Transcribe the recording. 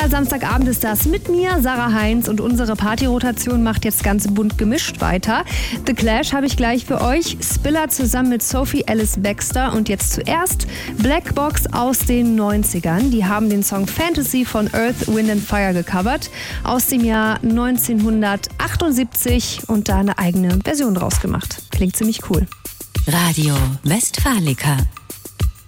Samstagabend ist das mit mir, Sarah Heinz, und unsere Partyrotation macht jetzt ganz bunt gemischt weiter. The Clash habe ich gleich für euch, Spiller zusammen mit Sophie Ellis Bextor und jetzt zuerst Black Box aus den 90ern. Die haben den Song Fantasy von Earth, Wind and Fire gecovert aus dem Jahr 1978 und da eine eigene Version draus gemacht. Klingt ziemlich cool. Radio Westfalica.